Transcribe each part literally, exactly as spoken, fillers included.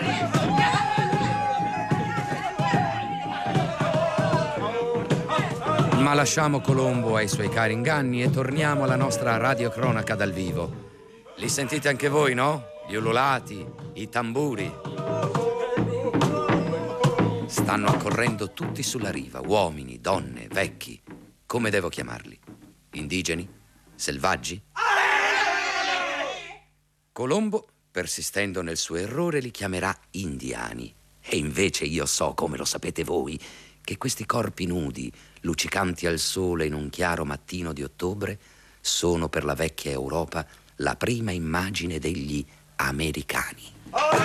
Ma lasciamo Colombo ai suoi cari inganni e torniamo alla nostra radiocronaca dal vivo. Li sentite anche voi, no? Gli ululati, i tamburi. Stanno accorrendo tutti sulla riva, uomini, donne, vecchi. Come devo chiamarli? Indigeni? Selvaggi? Colombo, persistendo nel suo errore, li chiamerà indiani. E invece io so, come lo sapete voi, che questi corpi nudi, luccicanti al sole in un chiaro mattino di ottobre, sono per la vecchia Europa la prima immagine degli americani.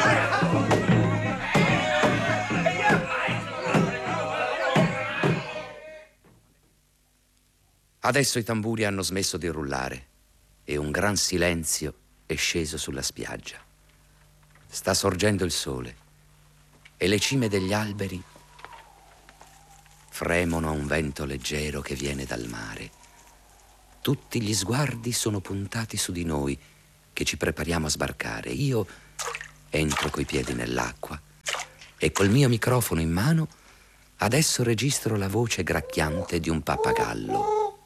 Adesso i tamburi hanno smesso di rullare e un gran silenzio è sceso sulla spiaggia. Sta sorgendo il sole e le cime degli alberi fremono a un vento leggero che viene dal mare. Tutti gli sguardi sono puntati su di noi, che ci prepariamo a sbarcare. Io entro coi piedi nell'acqua e col mio microfono in mano adesso registro la voce gracchiante di un pappagallo.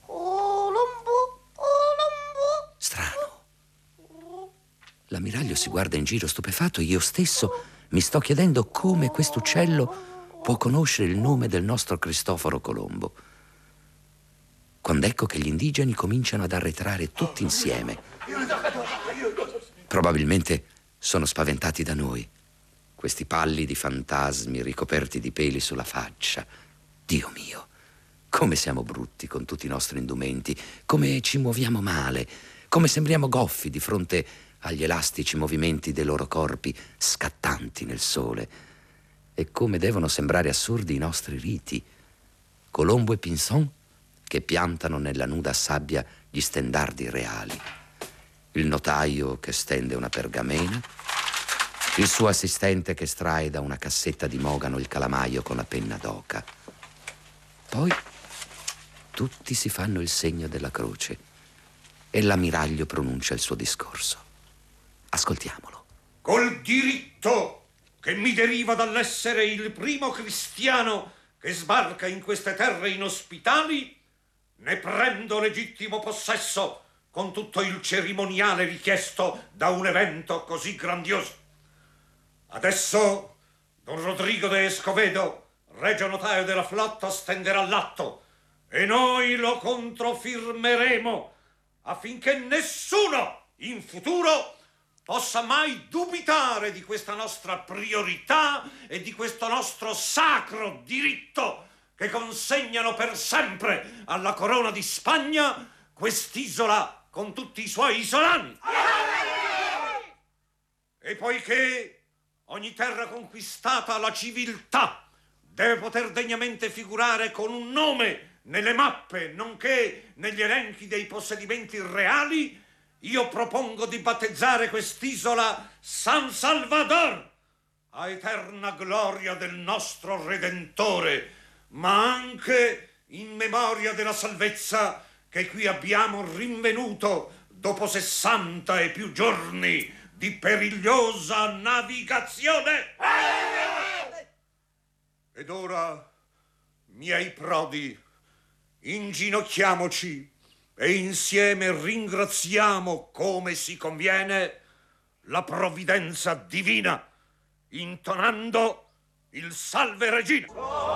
Strano. L'ammiraglio si guarda in giro stupefatto e io stesso mi sto chiedendo come quest'uccello può conoscere il nome del nostro Cristoforo Colombo. Quando ecco che gli indigeni cominciano ad arretrare tutti insieme. Probabilmente sono spaventati da noi, questi pallidi fantasmi ricoperti di peli sulla faccia. Dio mio, come siamo brutti con tutti i nostri indumenti, come ci muoviamo male, come sembriamo goffi di fronte agli elastici movimenti dei loro corpi scattanti nel sole. E come devono sembrare assurdi i nostri riti. Colombo e Pinson che piantano nella nuda sabbia gli stendardi reali. Il notaio che stende una pergamena. Il suo assistente che estrae da una cassetta di mogano il calamaio con la penna d'oca. Poi tutti si fanno il segno della croce e l'ammiraglio pronuncia il suo discorso. Ascoltiamolo. Col diritto che mi deriva dall'essere il primo cristiano che sbarca in queste terre inospitali, ne prendo legittimo possesso con tutto il cerimoniale richiesto da un evento così grandioso. Adesso Don Rodrigo de Escovedo, regio notaio della flotta, stenderà l'atto e noi lo controfirmeremo affinché nessuno in futuro possa mai dubitare di questa nostra priorità e di questo nostro sacro diritto che consegnano per sempre alla corona di Spagna quest'isola con tutti i suoi isolani. E poiché ogni terra conquistata alla civiltà deve poter degnamente figurare con un nome nelle mappe, nonché negli elenchi dei possedimenti reali, io propongo di battezzare quest'isola San Salvador, a eterna gloria del nostro Redentore, ma anche in memoria della salvezza che qui abbiamo rinvenuto dopo sessanta e più giorni di perigliosa navigazione. Ed ora, miei prodi, inginocchiamoci e insieme ringraziamo, come si conviene, la provvidenza divina, intonando il Salve Regina.